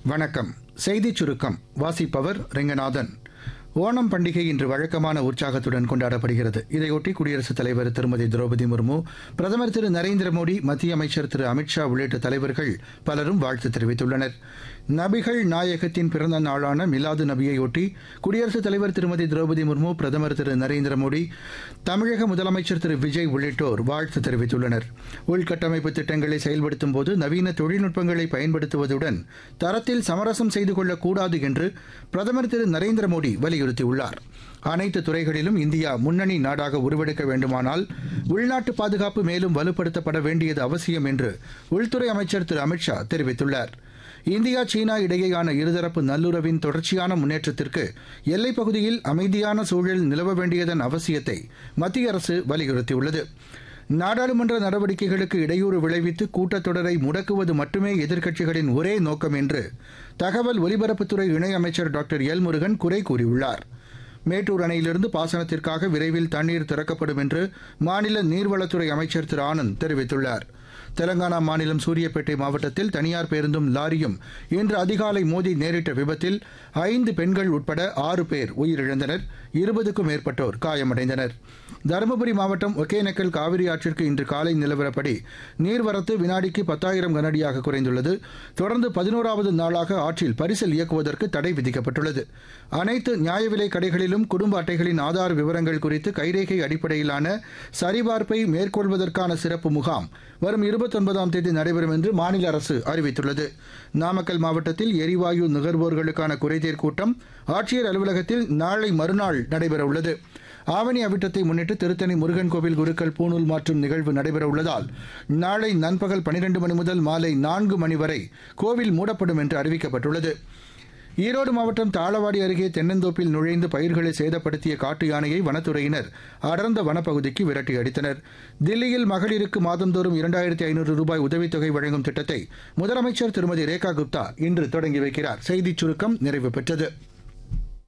வணக்கம். செய்திச் சுருக்கம் வாசிப்பவர் ரெங்கநாதன். ஓணம் பண்டிகை இன்று வழக்கமான உற்சாகத்துடன் கொண்டாடப்படுகிறது. இதையொட்டி குடியரசுத் தலைவர் திருமதி திரௌபதி முர்மு, பிரதமர் திரு நரேந்திர மோடி, மத்திய அமைச்சர் திரு அமித்ஷா உள்ளிட்ட தலைவர்கள் பலரும் வாழ்த்து தெரிவித்துள்ளனர். நபிகள் நாயகத்தின் பிறந்த நாளான மிலாது நபியையொட்டி குடியரசுத் தலைவர் திருமதி திரௌபதி முர்மு, பிரதமர் திரு நரேந்திர மோடி, தமிழக முதலமைச்சர் திரு விஜய் உள்ளிட்டோர் வாழ்த்து தெரிவித்துள்ளனர். உள்கட்டமைப்பு திட்டங்களை செயல்படுத்தும் போது நவீன தொழில்நுட்பங்களை பயன்படுத்துவதுடன் தரத்தில் சமரசம் செய்து கொள்ளக்கூடாது என்று பிரதமர் திரு நரேந்திர மோடி வலியுறுத்தியுள்ளார். அனைத்து துறைகளிலும் இந்தியா முன்னணி நாடாக உருவெடுக்க வேண்டுமானால் உள்நாட்டு பாதுகாப்பு மேலும் வலுப்படுத்தப்பட வேண்டியது அவசியம் என்று உள்துறை அமைச்சர் திரு அமித்ஷா தெரிவித்துள்ளார். இந்தியா சீனா இடையேயான இருதரப்பு நல்லுறவின் தொடர்ச்சியான முன்னேற்றத்திற்கு எல்லைப் பகுதியில் அமைதியான சூழல் நிலவ வேண்டியதன் அவசியத்தை மத்திய அரசு வலியுறுத்தியுள்ளது. நாடாளுமன்ற நடவடிக்கைகளுக்கு இடையூறு விளைவித்து கூட்டத்தொடரை முடக்குவது மட்டுமே எதிர்க்கட்சிகளின் ஒரே நோக்கம் என்று தகவல் ஒலிபரப்புத்துறை இணையமைச்சர் டாக்டர் எல் முருகன் குறை கூறியுள்ளார். மேட்டூர் அணையிலிருந்து பாசனத்திற்காக விரைவில் தண்ணீர் திறக்கப்படும் என்று மாநில நீர்வளத்துறை அமைச்சர் திரு ஆனந்த் தெரிவித்துள்ளார். தெலங்கானா மாநிலம் சூரியப்பேட்டை மாவட்டத்தில் தனியார் பேருந்தும் லாரியும் இன்று அதிகாலை மோதி நேரிட்ட விபத்தில் 5 பெண்கள் உட்பட 6 பேர் உயிரிழந்தனர். 20க்கும் மேற்பட்டோர் காயமடைந்தனர். தருமபுரி மாவட்டம் ஒகேனக்கல் காவிரி ஆற்றிற்கு இன்று காலை நிலவரப்படி நீர்வரத்து வினாடிக்கு 10,000 கனஅடியாக குறைந்துள்ளது. தொடர்ந்து 11வது நாளாக ஆற்றில் பரிசல் இயக்குவதற்கு தடை விதிக்கப்பட்டுள்ளது. அனைத்து நியாய விலைக் கடைகளிலும் குடும்ப அட்டைகளின் ஆதார் விவரங்கள் குறித்து கைரேகை அடிப்படையிலான சரிபார்ப்பை மேற்கொள்வதற்கான சிறப்பு முகாம் வரும் 29ஆம் தேதி நடைபெறும் என்று மாநில அரசு அறிவித்துள்ளது. நாமக்கல் மாவட்டத்தில் எரிவாயு நுகர்வோர்களுக்கான குறைதீர் கூட்டம் ஆட்சியர் அலுவலகத்தில் நாளை மறுநாள் நடைபெறவுள்ளது. ஆவணி அவிட்டத்தை முன்னிட்டு திருத்தணி முருகன் கோவில் குருக்கள் பூணூல் மாற்றும் நிகழ்வு நடைபெறவுள்ளதால் நாளை நண்பகல் 12 மணி முதல் மாலை 4 மணி வரை கோவில் மூடப்படும் என்று அறிவிக்கப்பட்டுள்ளது. ஈரோடு மாவட்டம் தாளவாடி அருகே தென்னந்தோப்பில் நுழைந்து பயிர்களை சேதப்படுத்திய காட்டு யானையை வனத்துறையினர் அடர்ந்த வனப்பகுதிக்கு விரட்டி அடித்தனர். தில்லியில் மகளிருக்கு மாதந்தோறும் 2500 ரூபாய் உதவித்தொகை வழங்கும் திட்டத்தை முதலமைச்சர் திருமதி ரேகா குப்தா இன்று தொடங்கி வைக்கிறார். செய்திச் சுருக்கம் நிறைவு பெற்றது.